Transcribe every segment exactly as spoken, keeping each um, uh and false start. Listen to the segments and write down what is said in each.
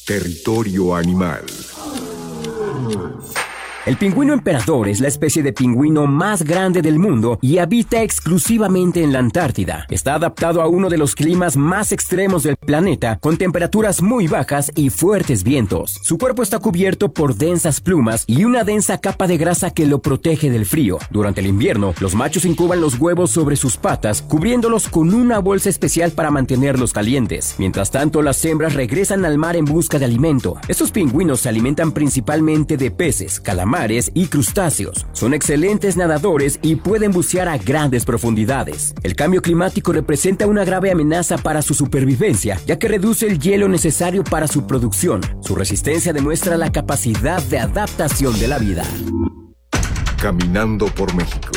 Territorio animal. El pingüino emperador es la especie de pingüino más grande del mundo y habita exclusivamente en la Antártida. Está adaptado a uno de los climas más extremos del planeta, con temperaturas muy bajas y fuertes vientos. Su cuerpo está cubierto por densas plumas y una densa capa de grasa que lo protege del frío. Durante el invierno, los machos incuban los huevos sobre sus patas, cubriéndolos con una bolsa especial para mantenerlos calientes. Mientras tanto, las hembras regresan al mar en busca de alimento. Estos pingüinos se alimentan principalmente de peces, calamares y crustáceos. Son excelentes nadadores y pueden bucear a grandes profundidades. El cambio climático representa una grave amenaza para su supervivencia, ya que reduce el hielo necesario para su producción. Su resistencia demuestra la capacidad de adaptación de la vida. Caminando por México.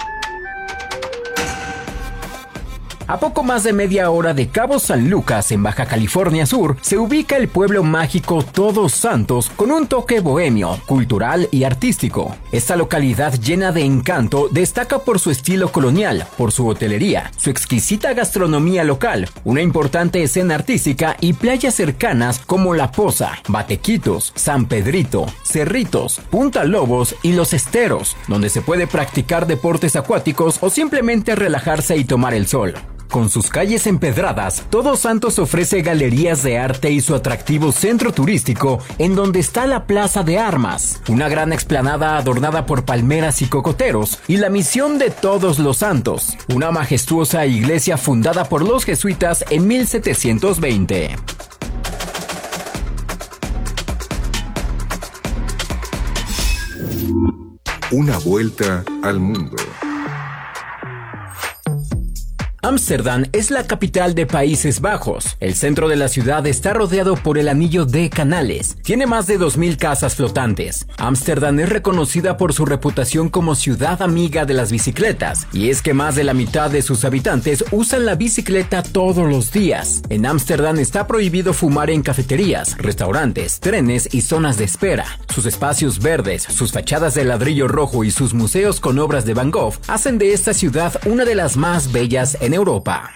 A poco más de media hora de Cabo San Lucas, en Baja California Sur, se ubica el pueblo mágico Todos Santos con un toque bohemio, cultural y artístico. Esta localidad llena de encanto destaca por su estilo colonial, por su hotelería, su exquisita gastronomía local, una importante escena artística y playas cercanas como La Poza, Batequitos, San Pedrito, Cerritos, Punta Lobos y Los Esteros, donde se puede practicar deportes acuáticos o simplemente relajarse y tomar el sol. Con sus calles empedradas, Todos Santos ofrece galerías de arte y su atractivo centro turístico, en donde está la Plaza de Armas, una gran explanada adornada por palmeras y cocoteros, y la Misión de Todos los Santos, una majestuosa iglesia fundada por los jesuitas en mil setecientos veinte. Una vuelta al mundo. Ámsterdam es la capital de Países Bajos. El centro de la ciudad está rodeado por el anillo de canales. Tiene más de dos mil casas flotantes. Ámsterdam es reconocida por su reputación como ciudad amiga de las bicicletas. Y es que más de la mitad de sus habitantes usan la bicicleta todos los días. En Ámsterdam está prohibido fumar en cafeterías, restaurantes, trenes y zonas de espera. Sus espacios verdes, sus fachadas de ladrillo rojo y sus museos con obras de Van Gogh hacen de esta ciudad una de las más bellas en Europa.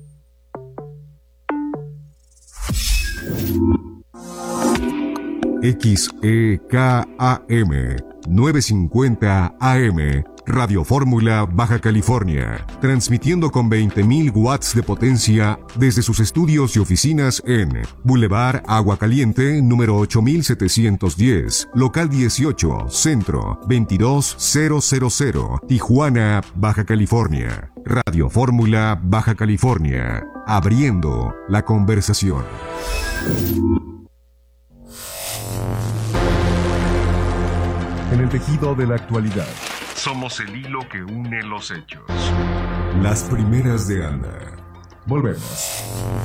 X E K A M novecientos cincuenta A M Radio Fórmula Baja California, transmitiendo con veinte mil watts de potencia desde sus estudios y oficinas en Boulevard Agua Caliente, número ocho mil setecientos diez, local dieciocho, centro, veintidós mil, Tijuana, Baja California. Radio Fórmula Baja California, abriendo la conversación. En el tejido de la actualidad, somos el hilo que une los hechos. Las primeras de Ana. Volvemos.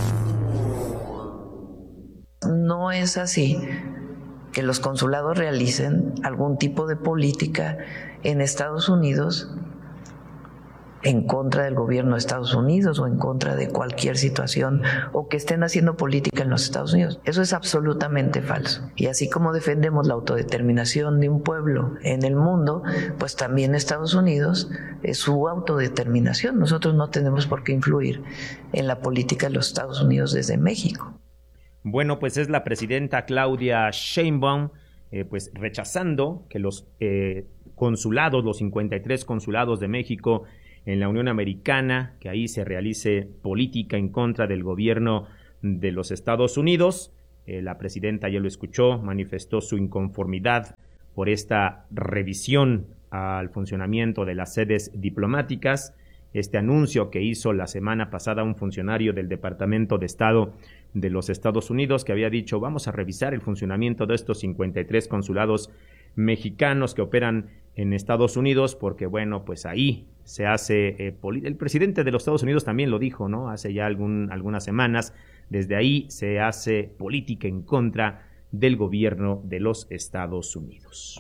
No es así que los consulados realicen algún tipo de política en Estados Unidos en contra del gobierno de Estados Unidos o en contra de cualquier situación, o que estén haciendo política en los Estados Unidos. Eso es absolutamente falso. Y así como defendemos la autodeterminación de un pueblo en el mundo, pues también Estados Unidos es su autodeterminación. Nosotros no tenemos por qué influir en la política de los Estados Unidos desde México. Bueno, pues es la presidenta Claudia Sheinbaum, eh, pues rechazando que los eh, consulados, los cincuenta y tres consulados de México en la Unión Americana, que ahí se realice política en contra del gobierno de los Estados Unidos. Eh, la presidenta, ya lo escuchó, manifestó su inconformidad por esta revisión al funcionamiento de las sedes diplomáticas. Este anuncio que hizo la semana pasada un funcionario del Departamento de Estado de los Estados Unidos, que había dicho, vamos a revisar el funcionamiento de estos cincuenta y tres consulados mexicanos que operan en Estados Unidos, porque bueno, pues ahí se hace, eh, el presidente de los Estados Unidos también lo dijo, ¿no? Hace ya algún, algunas semanas, desde ahí se hace política en contra del gobierno de los Estados Unidos.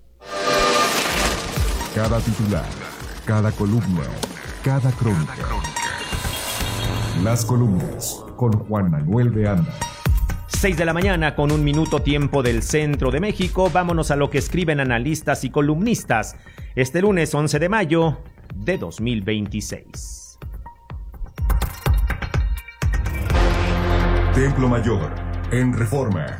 Cada titular, cada columna, cada crónica. Las columnas con Juan Manuel de Anda. seis de la mañana con un minuto tiempo del centro de México. Vámonos a lo que escriben analistas y columnistas este lunes once de mayo de dos mil veintiséis. Templo Mayor, en Reforma.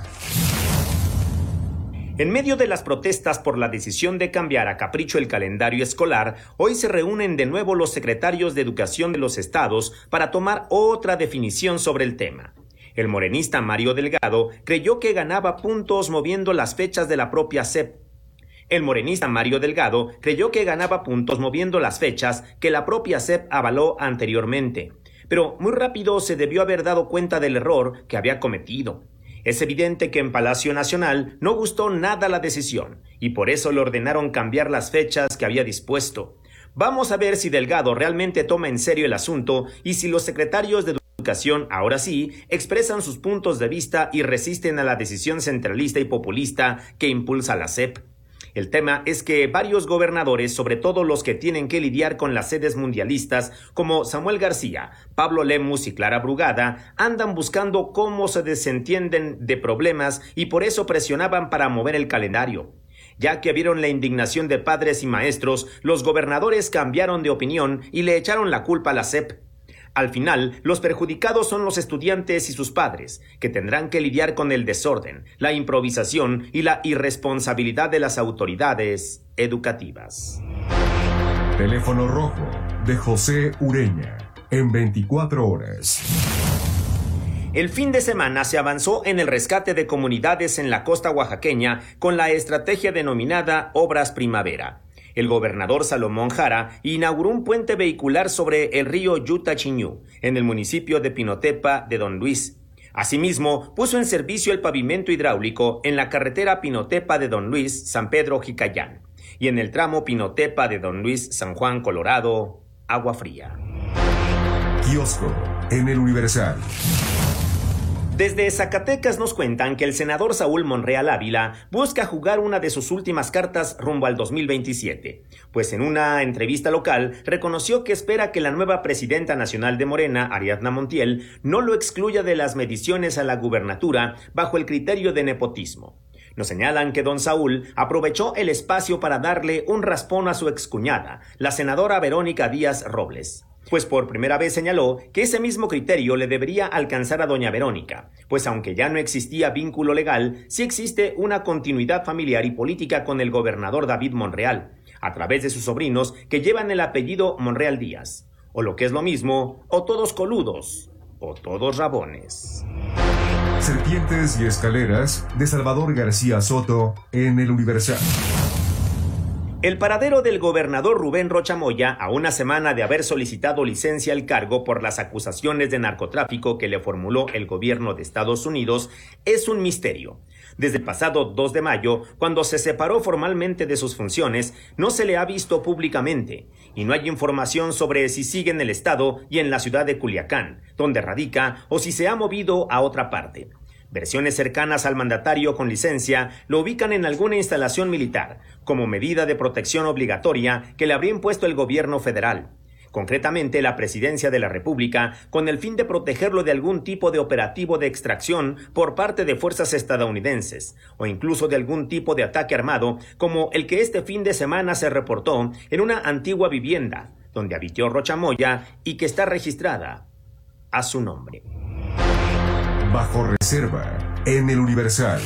En medio de las protestas por la decisión de cambiar a capricho el calendario escolar, hoy se reúnen de nuevo los secretarios de Educación de los estados para tomar otra definición sobre el tema. El morenista Mario Delgado creyó que ganaba puntos moviendo las fechas de la propia S E P. El morenista Mario Delgado creyó que ganaba puntos moviendo las fechas que la propia S E P avaló anteriormente, pero muy rápido se debió haber dado cuenta del error que había cometido. Es evidente que en Palacio Nacional no gustó nada la decisión y por eso le ordenaron cambiar las fechas que había dispuesto. Vamos a ver si Delgado realmente toma en serio el asunto y si los secretarios de Educación, ahora sí, expresan sus puntos de vista y resisten a la decisión centralista y populista que impulsa la S E P. El tema es que varios gobernadores, sobre todo los que tienen que lidiar con las sedes mundialistas, como Samuel García, Pablo Lemus y Clara Brugada, andan buscando cómo se desentienden de problemas y por eso presionaban para mover el calendario. Ya que vieron la indignación de padres y maestros, los gobernadores cambiaron de opinión y le echaron la culpa a la S E P. Al final, los perjudicados son los estudiantes y sus padres, que tendrán que lidiar con el desorden, la improvisación y la irresponsabilidad de las autoridades educativas. Teléfono rojo de José Ureña, en veinticuatro horas. El fin de semana se avanzó en el rescate de comunidades en la costa oaxaqueña con la estrategia denominada Obras Primavera. El gobernador Salomón Jara inauguró un puente vehicular sobre el río Yutachiñú, en el municipio de Pinotepa de Don Luis. Asimismo, puso en servicio el pavimento hidráulico en la carretera Pinotepa de Don Luis, San Pedro Jicayán, y en el tramo Pinotepa de Don Luis, San Juan, Colorado, Agua Fría. Kiosco en el Universal. Desde Zacatecas nos cuentan que el senador Saúl Monreal Ávila busca jugar una de sus últimas cartas rumbo al dos mil veintisiete, pues en una entrevista local reconoció que espera que la nueva presidenta nacional de Morena, Ariadna Montiel, no lo excluya de las mediciones a la gubernatura bajo el criterio de nepotismo. Nos señalan que don Saúl aprovechó el espacio para darle un raspón a su excuñada, la senadora Verónica Díaz Robles. Pues por primera vez señaló que ese mismo criterio le debería alcanzar a doña Verónica, pues aunque ya no existía vínculo legal, sí existe una continuidad familiar y política con el gobernador David Monreal, a través de sus sobrinos que llevan el apellido Monreal Díaz, o lo que es lo mismo, o todos coludos, o todos rabones. Serpientes y escaleras de Salvador García Soto en el Universal. El paradero del gobernador Rubén Rocha Moya, a una semana de haber solicitado licencia al cargo por las acusaciones de narcotráfico que le formuló el gobierno de Estados Unidos, es un misterio. Desde el pasado dos de mayo, cuando se separó formalmente de sus funciones, no se le ha visto públicamente, y no hay información sobre si sigue en el estado y en la ciudad de Culiacán, donde radica, o si se ha movido a otra parte. Versiones cercanas al mandatario con licencia lo ubican en alguna instalación militar, como medida de protección obligatoria que le habría impuesto el gobierno federal. Concretamente, la Presidencia de la República, con el fin de protegerlo de algún tipo de operativo de extracción por parte de fuerzas estadounidenses, o incluso de algún tipo de ataque armado, como el que este fin de semana se reportó en una antigua vivienda, donde habitó Rocha Moya y que está registrada a su nombre. Bajo reserva en el Universal.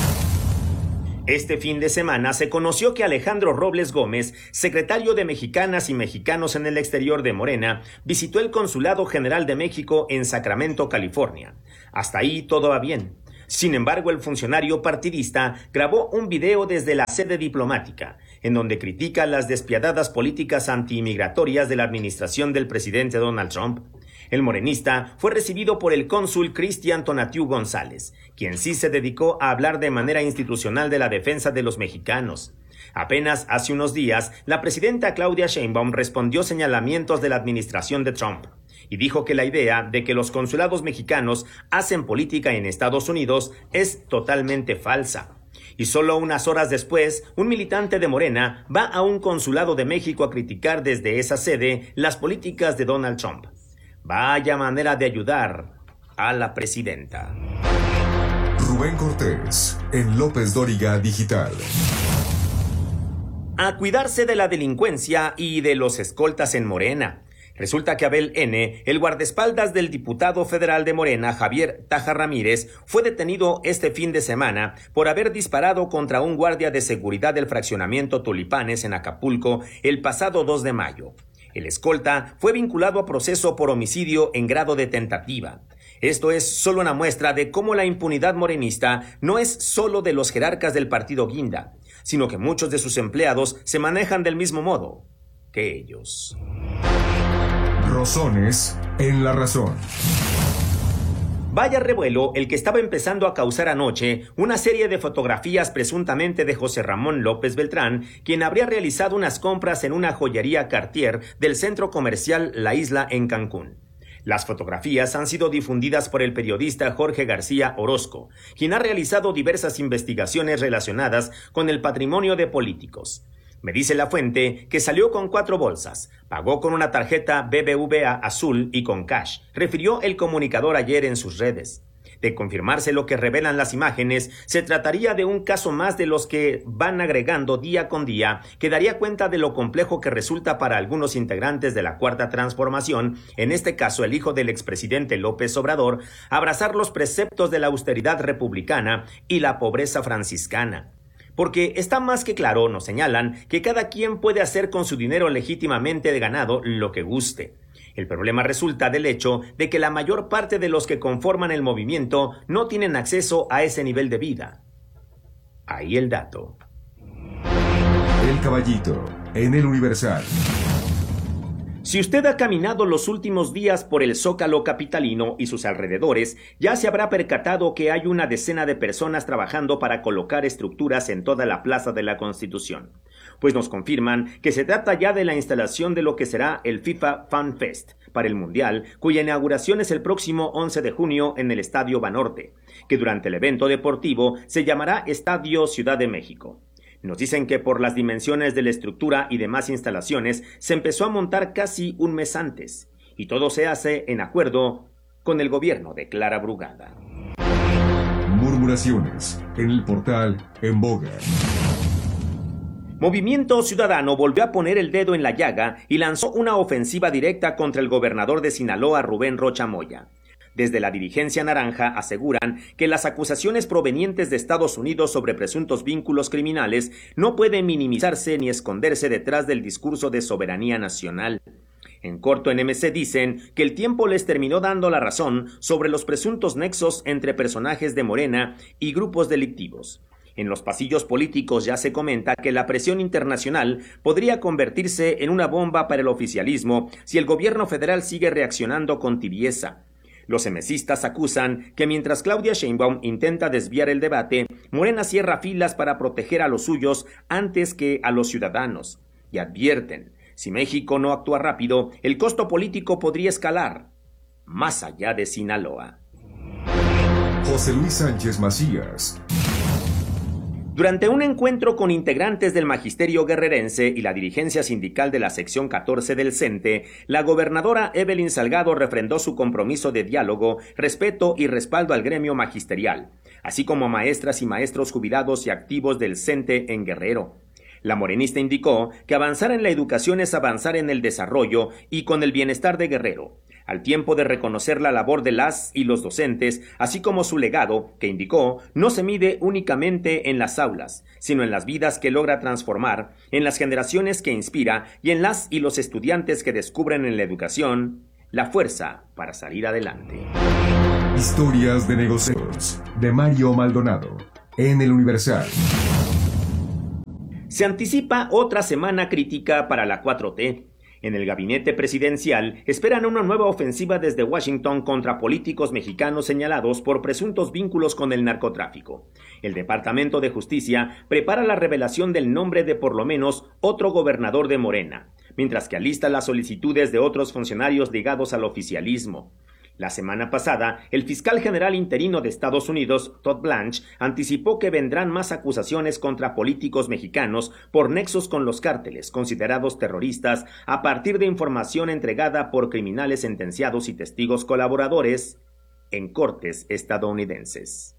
Este fin de semana se conoció que Alejandro Robles Gómez, secretario de Mexicanas y Mexicanos en el Exterior de Morena, visitó el Consulado General de México en Sacramento, California. Hasta ahí todo va bien. Sin embargo, el funcionario partidista grabó un video desde la sede diplomática, en donde critica las despiadadas políticas antiinmigratorias de la administración del presidente Donald Trump. El morenista fue recibido por el cónsul Cristian Tonatiu González, quien sí se dedicó a hablar de manera institucional de la defensa de los mexicanos. Apenas hace unos días, la presidenta Claudia Sheinbaum respondió señalamientos de la administración de Trump y dijo que la idea de que los consulados mexicanos hacen política en Estados Unidos es totalmente falsa. Y solo unas horas después, un militante de Morena va a un consulado de México a criticar desde esa sede las políticas de Donald Trump. Vaya manera de ayudar a la presidenta. Rubén Cortés, en López Dóriga Digital. A cuidarse de la delincuencia y de los escoltas en Morena. Resulta que Abel N., el guardaespaldas del diputado federal de Morena, Javier Taja Ramírez, fue detenido este fin de semana por haber disparado contra un guardia de seguridad del fraccionamiento Tulipanes en Acapulco el pasado dos de mayo. El escolta fue vinculado a proceso por homicidio en grado de tentativa. Esto es solo una muestra de cómo la impunidad morenista no es solo de los jerarcas del partido Guinda, sino que muchos de sus empleados se manejan del mismo modo que ellos. Rosones en la razón. Vaya revuelo el que estaba empezando a causar anoche una serie de fotografías presuntamente de José Ramón López Beltrán, quien habría realizado unas compras en una joyería Cartier del centro comercial La Isla en Cancún. Las fotografías han sido difundidas por el periodista Jorge García Orozco, quien ha realizado diversas investigaciones relacionadas con el patrimonio de políticos. Me dice la fuente que salió con cuatro bolsas, pagó con una tarjeta B B V A azul y con cash, refirió el comunicador ayer en sus redes. De confirmarse lo que revelan las imágenes, se trataría de un caso más de los que van agregando día con día, que daría cuenta de lo complejo que resulta para algunos integrantes de la Cuarta Transformación, en este caso el hijo del expresidente López Obrador, abrazar los preceptos de la austeridad republicana y la pobreza franciscana. Porque está más que claro, nos señalan, que cada quien puede hacer con su dinero legítimamente ganado lo que guste. El problema resulta del hecho de que la mayor parte de los que conforman el movimiento no tienen acceso a ese nivel de vida. Ahí el dato. El Caballito, en el Universal. Si usted ha caminado los últimos días por el Zócalo capitalino y sus alrededores, ya se habrá percatado que hay una decena de personas trabajando para colocar estructuras en toda la Plaza de la Constitución. Pues nos confirman que se trata ya de la instalación de lo que será el FIFA Fan Fest para el Mundial, cuya inauguración es el próximo once de junio en el Estadio Banorte, que durante el evento deportivo se llamará Estadio Ciudad de México. Nos dicen que por las dimensiones de la estructura y demás instalaciones se empezó a montar casi un mes antes, y todo se hace en acuerdo con el gobierno de Clara Brugada. Murmuraciones en el portal En Boga. Movimiento Ciudadano volvió a poner el dedo en la llaga y lanzó una ofensiva directa contra el gobernador de Sinaloa, Rubén Rocha Moya. Desde la dirigencia naranja aseguran que las acusaciones provenientes de Estados Unidos sobre presuntos vínculos criminales no pueden minimizarse ni esconderse detrás del discurso de soberanía nacional. En corto en M C dicen que el tiempo les terminó dando la razón sobre los presuntos nexos entre personajes de Morena y grupos delictivos. En los pasillos políticos ya se comenta que la presión internacional podría convertirse en una bomba para el oficialismo si el gobierno federal sigue reaccionando con tibieza. Los emesistas acusan que mientras Claudia Sheinbaum intenta desviar el debate, Morena cierra filas para proteger a los suyos antes que a los ciudadanos. Y advierten, si México no actúa rápido, el costo político podría escalar más allá de Sinaloa. José Luis Sánchez Macías. Durante un encuentro con integrantes del magisterio guerrerense y la dirigencia sindical de la sección catorce del CENTE, la gobernadora Evelyn Salgado refrendó su compromiso de diálogo, respeto y respaldo al gremio magisterial, así como a maestras y maestros jubilados y activos del CENTE en Guerrero. La morenista indicó que avanzar en la educación es avanzar en el desarrollo y con el bienestar de Guerrero, al tiempo de reconocer la labor de las y los docentes, así como su legado, que indicó, no se mide únicamente en las aulas, sino en las vidas que logra transformar, en las generaciones que inspira y en las y los estudiantes que descubren en la educación la fuerza para salir adelante. Historias de negocios, de Mario Maldonado, en el Universal. Se anticipa otra semana crítica para la cuatro T. En el gabinete presidencial esperan una nueva ofensiva desde Washington contra políticos mexicanos señalados por presuntos vínculos con el narcotráfico. El Departamento de Justicia prepara la revelación del nombre de por lo menos otro gobernador de Morena, mientras que alista las solicitudes de otros funcionarios ligados al oficialismo. La semana pasada, el fiscal general interino de Estados Unidos, Todd Blanche, anticipó que vendrán más acusaciones contra políticos mexicanos por nexos con los cárteles, considerados terroristas, a partir de información entregada por criminales sentenciados y testigos colaboradores en cortes estadounidenses.